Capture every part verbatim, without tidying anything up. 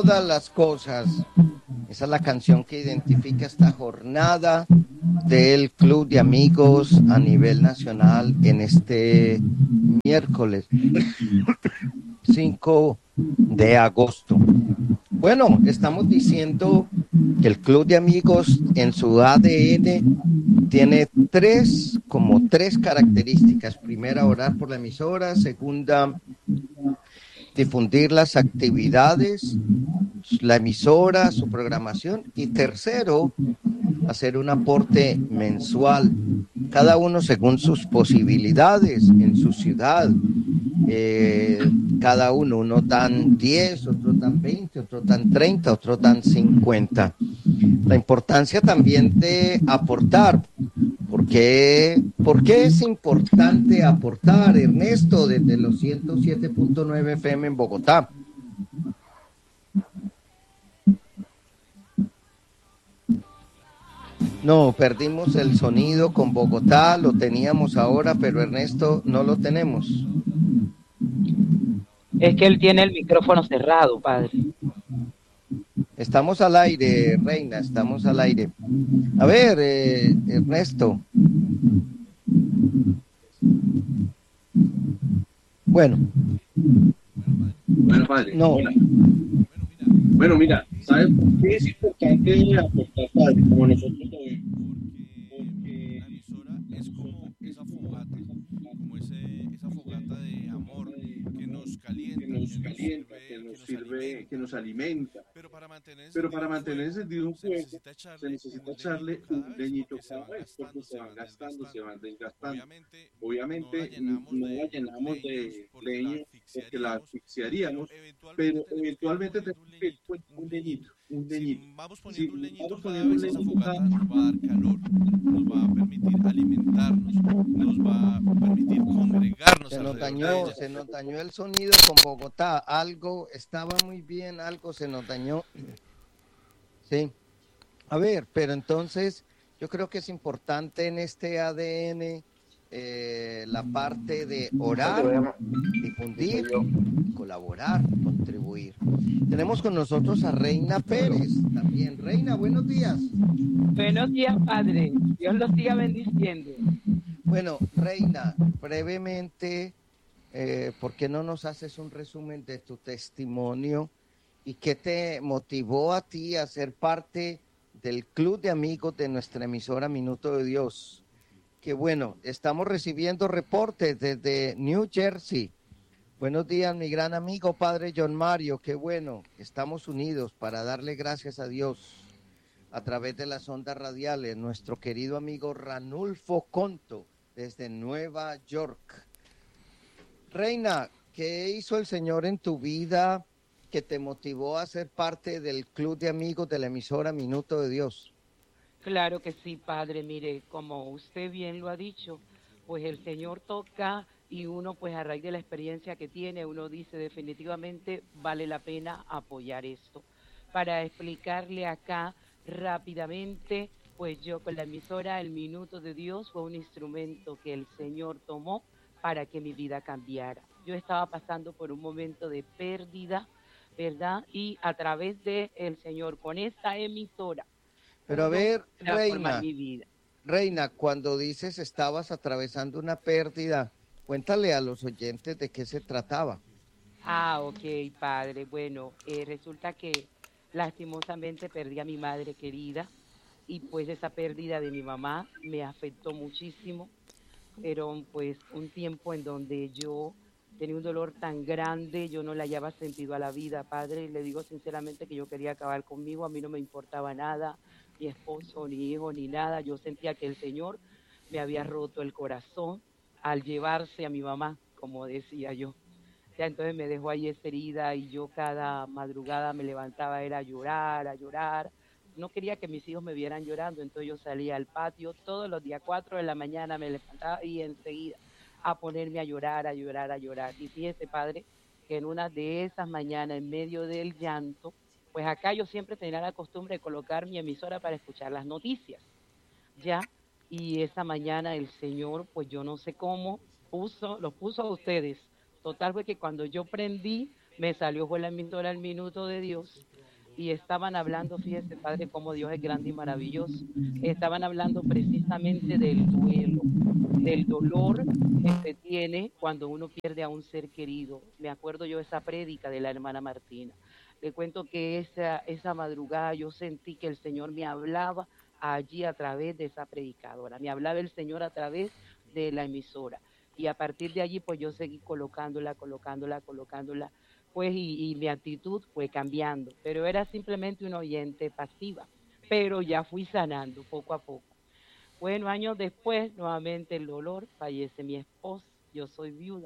todas las cosas. Esa es la canción que identifica esta jornada del Club de Amigos a nivel nacional en este miércoles cinco de agosto. Bueno, estamos diciendo que el Club de Amigos en su A D N tiene tres, como tres características. Primera, orar por la emisora. Segunda, difundir las actividades, la emisora, su programación. Y tercero, hacer un aporte mensual, cada uno según sus posibilidades en su ciudad. Eh, cada uno, unos dan diez, otros dan veinte, otros dan treinta, otros dan cincuenta. La importancia también de aportar. ¿Por qué, ¿Por qué es importante aportar, Ernesto, desde los ciento siete punto nueve F M en Bogotá? No, perdimos el sonido con Bogotá, lo teníamos ahora, pero Ernesto no lo tenemos. Es que él tiene el micrófono cerrado, padre. Estamos al aire, Reina, estamos al aire. A ver, eh, Ernesto. Bueno. Bueno, padre. No. Hola. Bueno, mira, ¿sabes por qué es importante aportar, padre? Como nosotros lo vemos. Porque la emisora es como esa fogata, como ese, esa fogata de amor que nos calienta, que nos calienta, que que nos nos sirve, sirve, que nos alimenta. Pero para mantener Pero encendido para un mantener fuego, encendido un se fuego, necesita se echarle necesita un echarle leñito cada un vez leñito porque se cada van vez, porque gastando, se se van van gastando, se desgastando. van desgastando. Obviamente no la Obviamente n- llenamos no la de llenamos leños de porque la leña porque la asfixiaríamos, pero asfixiaríamos, eventualmente pero tenemos que ir eventualmente poniendo tenemos un que ir leñito, poniendo un un leñito. leñito, un Si leñito. vamos Si poniendo un leñito vamos cada poniendo un vez, esa leñito cada fogata nos va a dar calor, nos va a permitir alimentarnos, nos va a permitir congregarnos Se nos alrededor de dañó, ella. se nos dañó el sonido con Bogotá. Algo estaba muy bien, algo se nos dañó. Sí. A ver, pero entonces yo creo que es importante en este A D N eh, la parte de orar, difundir, colaborar, contribuir. Tenemos con nosotros a Reina Pérez también. Reina, buenos días. Buenos días, padre. Dios los siga bendiciendo. Bueno, Reina, brevemente, eh, ¿por qué no nos haces un resumen de tu testimonio y qué te motivó a ti a ser parte del club de amigos de nuestra emisora Minuto de Dios? Que bueno, estamos recibiendo reportes desde New Jersey. Buenos días, mi gran amigo, padre John Mario. Qué bueno, estamos unidos para darle gracias a Dios a través de las ondas radiales. Nuestro querido amigo Ranulfo Conto, desde Nueva York. Reina, ¿qué hizo el Señor en tu vida que te motivó a ser parte del club de amigos de la emisora Minuto de Dios? Claro que sí, padre. Mire, como usted bien lo ha dicho, pues el Señor toca y uno, pues a raíz de la experiencia que tiene, uno dice definitivamente vale la pena apoyar esto. Para explicarle acá rápidamente, pues yo con la emisora El Minuto de Dios fue un instrumento que el Señor tomó para que mi vida cambiara. Yo estaba pasando por un momento de pérdida, ¿verdad? Y a través de el Señor, con esta emisora, Pero a pudo ver, transformar Reina, mi vida. Reina, cuando dices estabas atravesando una pérdida, cuéntale a los oyentes de qué se trataba. Ah, ok, padre. Bueno, eh, resulta que lastimosamente perdí a mi madre querida y pues esa pérdida de mi mamá me afectó muchísimo. Era un, pues un tiempo en donde yo tenía un dolor tan grande, yo no le hallaba sentido a la vida, padre. Le digo sinceramente que yo quería acabar conmigo, a mí no me importaba nada, ni esposo, ni hijo, ni nada. Yo sentía que el Señor me había roto el corazón al llevarse a mi mamá, como decía yo. Ya entonces me dejó ahí esa herida y yo cada madrugada me levantaba era a llorar, a llorar. No quería que mis hijos me vieran llorando, entonces yo salía al patio todos los días, cuatro de la mañana me levantaba y enseguida a ponerme a llorar, a llorar, a llorar. Y fíjese, padre, que en una de esas mañanas, en medio del llanto, pues acá yo siempre tenía la costumbre de colocar mi emisora para escuchar las noticias, ¿ya? Y esa mañana el Señor, pues yo no sé cómo, puso, los puso a ustedes. Total fue que cuando yo prendí, me salió fue la emisora El Minuto de Dios y estaban hablando, fíjese, Padre, cómo Dios es grande y maravilloso. Estaban hablando precisamente del duelo, del dolor que se tiene cuando uno pierde a un ser querido. Me acuerdo yo esa prédica de la hermana Martina. Le cuento que esa, esa madrugada yo sentí que el Señor me hablaba allí a través de esa predicadora. Me hablaba el Señor a través de la emisora. Y a partir de allí, pues yo seguí colocándola, colocándola, colocándola, pues y, y mi actitud fue cambiando. Pero era simplemente una oyente pasiva. Pero ya fui sanando poco a poco. Bueno, años después, nuevamente el dolor, fallece mi esposo, yo soy viuda.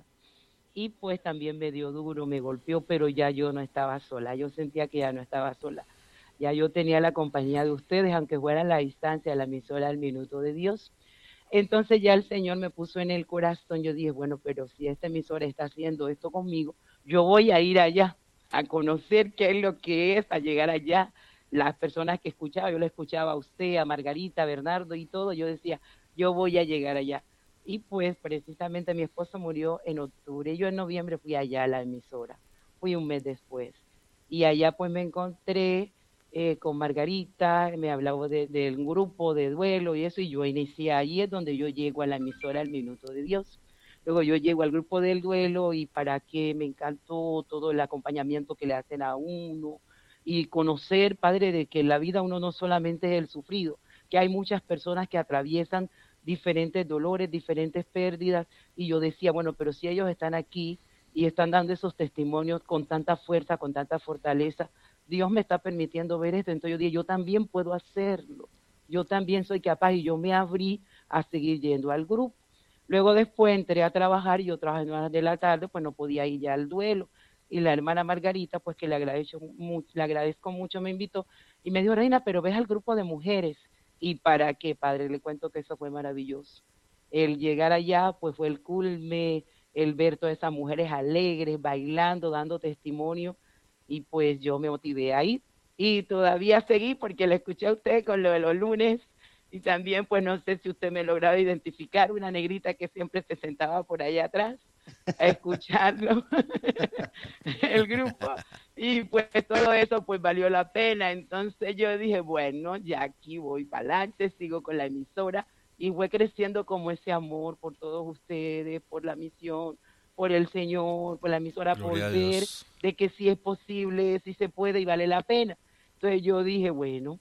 Y pues también me dio duro, me golpeó, pero ya yo no estaba sola, yo sentía que ya no estaba sola. Ya yo tenía la compañía de ustedes, aunque fuera a la distancia de la emisora El Minuto de Dios. Entonces ya el Señor me puso en el corazón, yo dije, bueno, pero si esta emisora está haciendo esto conmigo, yo voy a ir allá, a conocer qué es lo que es, a llegar allá. Las personas que escuchaba, yo le escuchaba a usted, a Margarita, a Bernardo y todo, yo decía, yo voy a llegar allá. Y pues precisamente mi esposo murió en octubre, yo en noviembre fui allá a la emisora, fui un mes después. Y allá pues me encontré eh, con Margarita, me hablaba de, del grupo de duelo y eso, y yo inicié, ahí es donde yo llego a la emisora El Minuto de Dios. Luego yo llego al grupo del duelo y para qué me encantó todo el acompañamiento que le hacen a uno, y conocer, Padre, de que en la vida uno no solamente es el sufrido, que hay muchas personas que atraviesan diferentes dolores, diferentes pérdidas, y yo decía, bueno, pero si ellos están aquí y están dando esos testimonios con tanta fuerza, con tanta fortaleza, Dios me está permitiendo ver esto, entonces yo dije, yo también puedo hacerlo, yo también soy capaz, y yo me abrí a seguir yendo al grupo. Luego después entré a trabajar, y yo trabajé en horas de la tarde, pues no podía ir ya al duelo. Y la hermana Margarita, pues que le agradezco mucho, le agradezco mucho, me invitó y me dijo, Reina, pero ves al grupo de mujeres. ¿Y para qué, Padre? Le cuento que eso fue maravilloso. El llegar allá, pues fue el culme, el ver todas esas mujeres alegres, bailando, dando testimonio, y pues yo me motivé a ir. Y todavía seguí porque le escuché a usted con lo de los lunes, y también, pues no sé si usted me lograba identificar, una negrita que siempre se sentaba por allá atrás a escucharlo, el grupo, y pues todo eso pues valió la pena. Entonces yo dije, bueno, ya aquí voy para adelante, sigo con la emisora, y fue creciendo como ese amor por todos ustedes, por la misión, por el Señor, por la emisora, Gloria por a ver Dios. de que sí es posible, sí se puede y vale la pena. Entonces yo dije, bueno,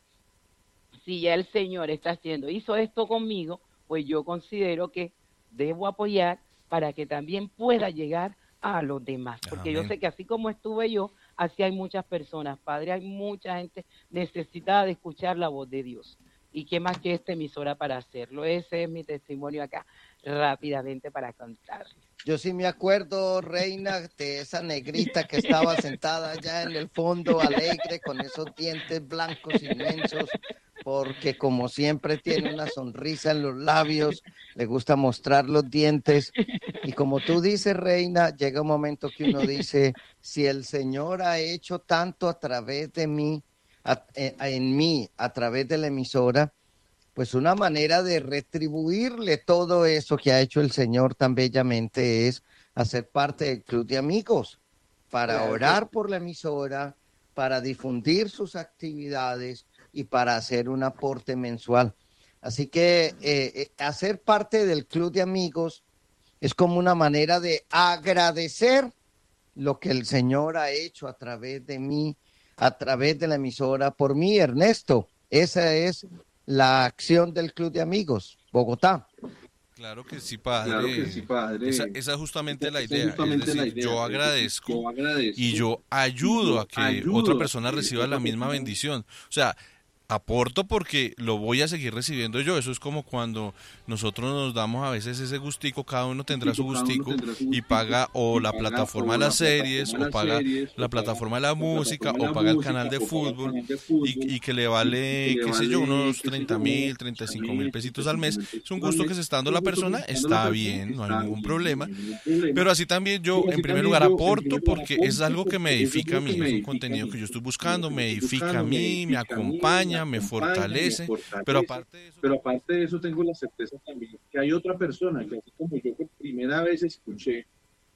si ya el Señor está haciendo, hizo esto conmigo, pues yo considero que debo apoyar para que también pueda llegar a los demás. Porque yo Amén. sé que así como estuve yo, así hay muchas personas, Padre, hay mucha gente necesitada de escuchar la voz de Dios. Y qué más que esta emisora para hacerlo. Ese es mi testimonio acá, rápidamente para contarles. Yo sí me acuerdo, Reina, de esa negrita que estaba sentada allá en el fondo, alegre, con esos dientes blancos inmensos, porque como siempre tiene una sonrisa en los labios, le gusta mostrar los dientes. Y como tú dices, Reina, llega un momento que uno dice, si el Señor ha hecho tanto a través de mí, a, eh, en mí, a través de la emisora, pues una manera de retribuirle todo eso que ha hecho el Señor tan bellamente es hacer parte del club de amigos, para Claro que orar por la emisora, para difundir sus actividades y para hacer un aporte mensual. Así que eh, eh, hacer parte del club de amigos es como una manera de agradecer lo que el Señor ha hecho a través de mí, a través de la emisora, por mí, Ernesto. Esa es la acción del Club de Amigos, Bogotá. Claro que sí, Claro que padre. sí, padre. Esa, esa es justamente la Esa es idea. Es justamente la decir, idea. yo Es decir, agradezco yo agradezco y yo y ayudo yo a que ayudo otra a persona que reciba la otra misma persona- bendición. O sea, aporto porque lo voy a seguir recibiendo yo. Eso es como cuando nosotros nos damos a veces ese gustico, cada uno tendrá su Cada uno gustico tendrá su y gustico paga o y la paga plataforma o de la las series plataforma o de las paga series la o paga plataforma de la la música plataforma de o la paga el música canal de o paga el fútbol canal de y, fútbol y que le y, y vale, que le qué sé yo, vale, unos qué sé treinta yo, mil, unos treinta y treinta cinco mil mil, pesitos treinta y al cinco mes. mil Es un pesitos al gusto que mes. se está dando Son la gustos que persona, se está dando la está persona, bien, no hay está ningún bien, no problema. hay ningún problema. Pero así también yo, Pero en así primer también lugar, yo, en aporto primer lugar, porque es aporto algo que me porque eso es edifica a lo que mí, me es un edifica a contenido mí. que yo Es estoy un contenido buscando, que yo me estoy edifica a buscando, me mí, me edifica a mí, me acompaña, me acompaña, me fortalece, pero fortalece. aparte de eso, Pero aparte de eso, tengo la certeza también que hay otra persona que así como yo por primera vez escuché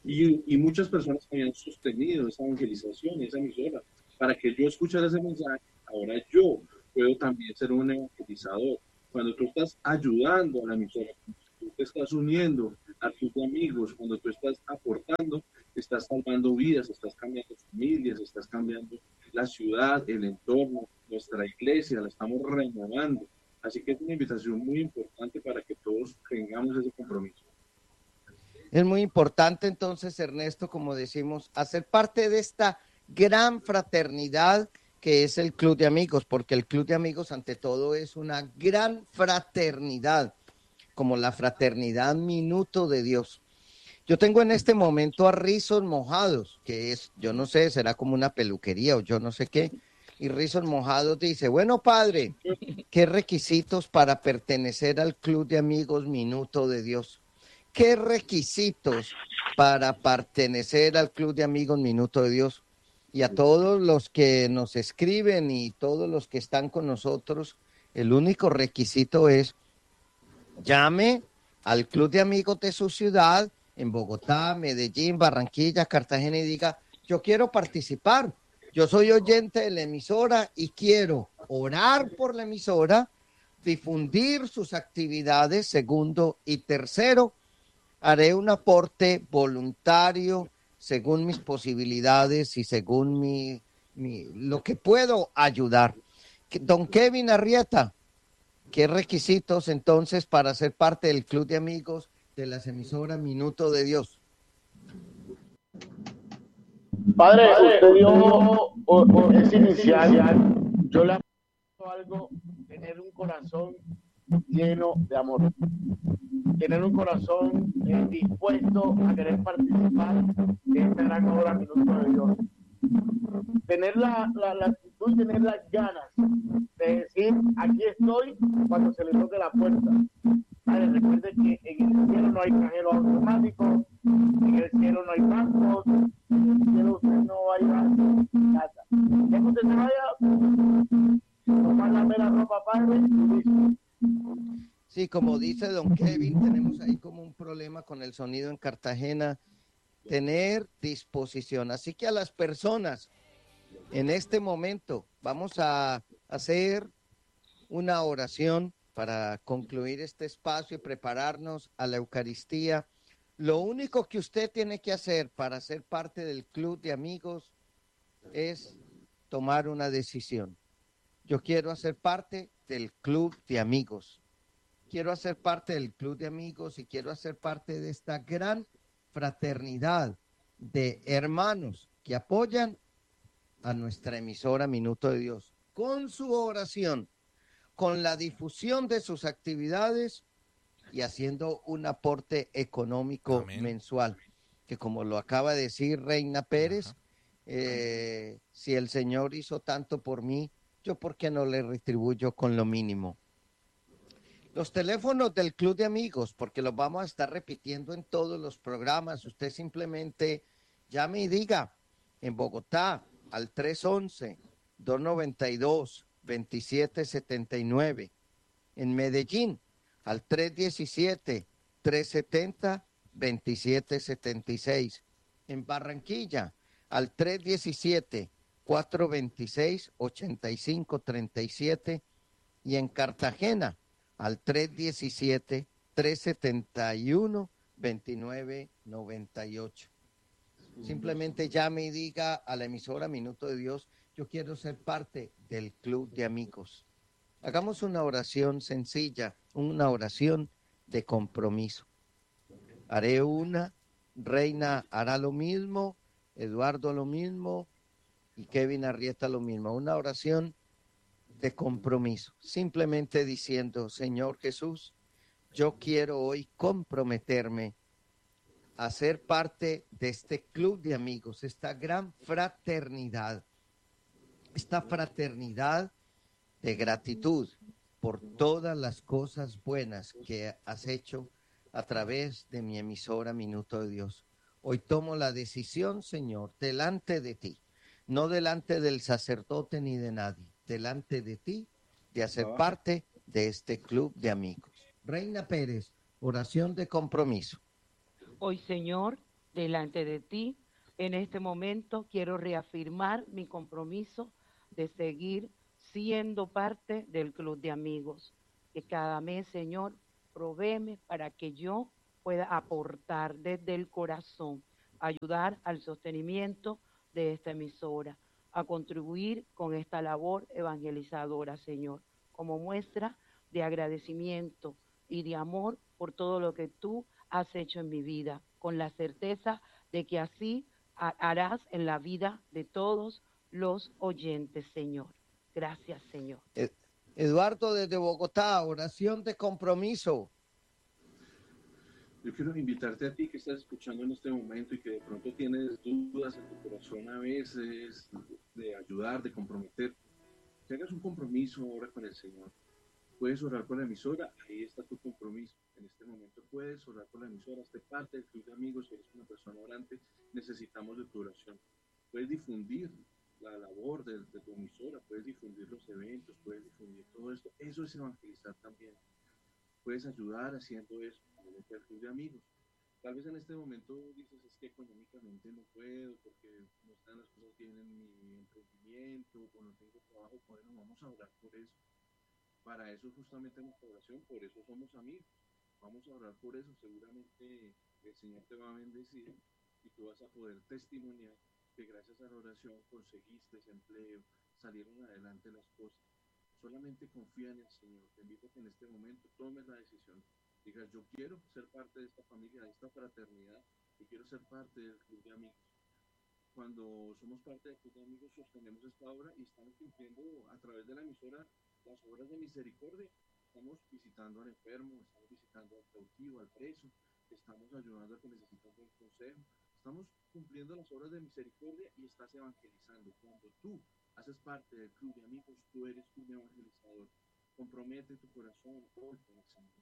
Y, y muchas personas habían sostenido esa evangelización, esa emisora, para que yo escuchara ese mensaje. Ahora yo puedo también ser un evangelizador. Cuando tú estás ayudando a la emisora, cuando tú te estás uniendo a tus amigos, cuando tú estás aportando, estás salvando vidas, estás cambiando familias, estás cambiando la ciudad, el entorno, nuestra iglesia, la estamos renovando. Así que es una invitación muy importante para que todos tengamos ese compromiso. Es muy importante entonces, Ernesto, como decimos, hacer parte de esta gran fraternidad que es el Club de Amigos, porque el Club de Amigos ante todo es una gran fraternidad, como la fraternidad Minuto de Dios. Yo tengo en este momento a Rizos Mojados, que es, yo no sé, será como una peluquería o yo no sé qué, y Rizos Mojados dice, bueno, padre, ¿qué requisitos para pertenecer al Club de Amigos Minuto de Dios? ¿Qué requisitos para pertenecer al Club de Amigos Minuto de Dios? Y a todos los que nos escriben y todos los que están con nosotros, el único requisito es llame al Club de Amigos de su ciudad, en Bogotá, Medellín, Barranquilla, Cartagena, y diga, yo quiero participar, yo soy oyente de la emisora y quiero orar por la emisora, difundir sus actividades, segundo y tercero, haré un aporte voluntario según mis posibilidades y según mi, mi lo que puedo ayudar. Don Kevin Arrieta, ¿qué requisitos entonces para ser parte del Club de Amigos de las emisoras Minuto de Dios? Padre, usted dio o, o, ese inicial, yo le apuesto algo, tener un corazón lleno de amor, tener un corazón eh, dispuesto a querer participar de esta gran obra Minuto de Dios, tener la, la, la actitud y tener las ganas de decir, aquí estoy cuando se le toque la puerta. Padre, recuerde que en el cielo no hay cajero automático, en el cielo no hay bancos, en el cielo usted no va a ir a nada. Ya que usted se vaya, tomar la mera ropa, padre, y listo. Sí, como dice don Kevin, tenemos ahí como un problema con el sonido en Cartagena, tener disposición. Así que a las personas, en este momento, vamos a hacer una oración para concluir este espacio y prepararnos a la Eucaristía. Lo único que usted tiene que hacer para ser parte del Club de Amigos es tomar una decisión. Yo quiero hacer parte del Club de Amigos. Quiero hacer parte del Club de Amigos y quiero hacer parte de esta gran fraternidad de hermanos que apoyan a nuestra emisora Minuto de Dios con su oración, con la difusión de sus actividades y haciendo un aporte económico Amén. mensual, que como lo acaba de decir Reina Pérez, eh, si el Señor hizo tanto por mí, yo por qué no le retribuyo con lo mínimo. Los teléfonos del Club de Amigos, porque los vamos a estar repitiendo en todos los programas, usted simplemente llame y diga en Bogotá al tres once, dos noventa y dos, veintisiete setenta y nueve, en Medellín al tres diecisiete, tres setenta, veintisiete setenta y seis, en Barranquilla al tres diecisiete, cuatro veintiséis, ochenta y cinco treinta y siete y en Cartagena al tres diecisiete, tres setenta y uno, veintinueve noventa y ocho. Simplemente llame y diga a la emisora Minuto de Dios, yo quiero ser parte del Club de Amigos. Hagamos una oración sencilla, una oración de compromiso. Haré una, Reina hará lo mismo, Eduardo lo mismo y Kevin Arrieta lo mismo. Una oración de compromiso, simplemente diciendo, Señor Jesús, yo quiero hoy comprometerme a ser parte de este club de amigos, esta gran fraternidad, esta fraternidad de gratitud por todas las cosas buenas que has hecho a través de mi emisora Minuto de Dios. Hoy tomo la decisión, Señor, delante de ti, no delante del sacerdote ni de nadie, delante de ti, de hacer parte de este club de amigos. Reina Pérez, oración de compromiso. Hoy, Señor, delante de ti. En este momento quiero reafirmar mi compromiso de seguir siendo parte del club de amigos. Que cada mes, Señor, provéeme para que yo pueda aportar desde el corazón, ayudar al sostenimiento de esta emisora, a contribuir con esta labor evangelizadora, Señor, como muestra de agradecimiento y de amor por todo lo que tú has hecho en mi vida, con la certeza de que así harás en la vida de todos los oyentes, Señor. Gracias, Señor. Eduardo, desde Bogotá, oración de compromiso. Yo quiero invitarte a ti que estás escuchando en este momento y que de pronto tienes dudas en tu corazón a veces de ayudar, de comprometer, que hagas un compromiso ahora con el Señor. Puedes orar por la emisora, ahí está tu compromiso. En este momento puedes orar por la emisora, hazte parte del club de amigos, eres una persona orante, necesitamos de tu oración. Puedes difundir la labor de, de tu emisora, puedes difundir los eventos, puedes difundir todo esto. Eso es evangelizar también. Puedes ayudar haciendo eso, únete al club de amigos. Tal vez en este momento dices, es que económicamente no puedo, porque no están las cosas bien en mi emprendimiento, o no tengo trabajo. Bueno, vamos a orar por eso. Para eso justamente nuestra oración, por eso somos amigos. Vamos a orar por eso. Seguramente el Señor te va a bendecir y tú vas a poder testimoniar que gracias a la oración conseguiste ese empleo, salieron adelante las cosas. Solamente confía en el Señor. Te invito a que en este momento tomes la decisión. Digas, yo quiero ser parte de esta familia, de esta fraternidad, y quiero ser parte del club de amigos. Cuando somos parte del club de amigos, sostenemos esta obra y estamos cumpliendo a través de la emisora las obras de misericordia. Estamos visitando al enfermo, estamos visitando al cautivo, al preso, estamos ayudando al que necesita un buen consejo. Estamos cumpliendo las obras de misericordia y estás evangelizando. Cuando tú haces parte del club de amigos, tú eres un evangelizador. Compromete tu corazón hoy con el Señor.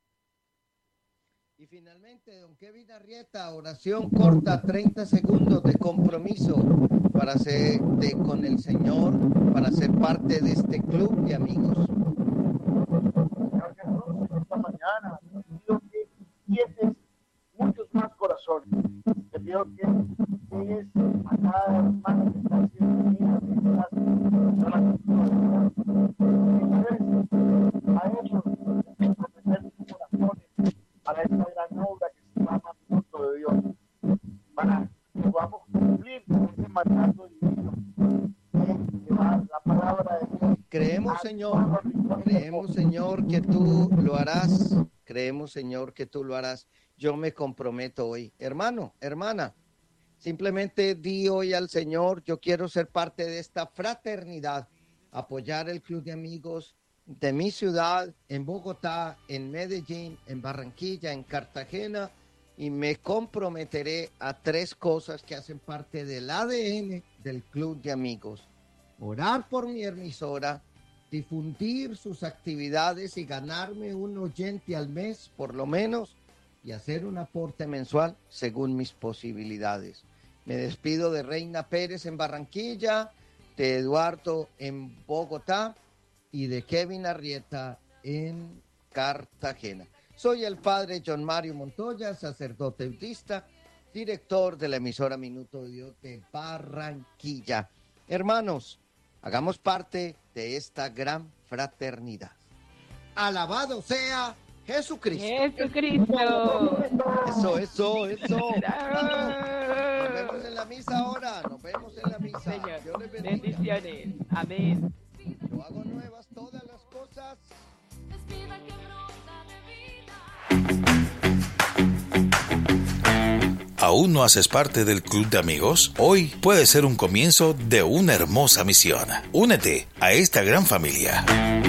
Y finalmente, don Kevin Arrieta, oración corta, treinta segundos de compromiso para ser de, con el Señor, para ser parte de este club de amigos. Señor Jesús, esta mañana te pido que quietes muchos más corazones. Te pido que llegues a cada hermano que está haciendo vida, que está haciendo la cultura, a ellos, comprometer sus corazones para esta gran obra que se llama Fruto de Dios, para que podamos cumplir con ese mandato divino de llevar la palabra de Dios. Creemos, Señor, creemos, Señor, que tú lo harás, creemos, Señor, que tú lo harás. Yo me comprometo hoy. Hermano, hermana, simplemente di hoy al Señor, yo quiero ser parte de esta fraternidad, apoyar el club de amigos de mi ciudad, en Bogotá, en Medellín, en Barranquilla, en Cartagena, y me comprometeré a tres cosas que hacen parte del A D N del club de amigos. Orar por mi emisora, difundir sus actividades y ganarme un oyente al mes, por lo menos, y hacer un aporte mensual según mis posibilidades. Me despido de Reina Pérez en Barranquilla, de Eduardo en Bogotá y de Kevin Arrieta en Cartagena. Soy el padre John Mario Montoya, sacerdote bautista, director de la emisora Minuto de Dios de Barranquilla. Hermanos, hagamos parte de esta gran fraternidad. Alabado sea Jesucristo. Jesucristo. Eso, eso, eso. Nos vemos en la misa ahora. Nos vemos en la misa. Señor, Dios les bendiga. bendiciones. Amén. Yo hago nuevas todas las cosas. ¿Aún no haces parte del club de amigos? Hoy puede ser un comienzo de una hermosa misión. Únete a esta gran familia.